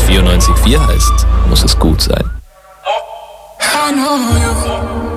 94.4 heißt, muss es gut sein. I know you.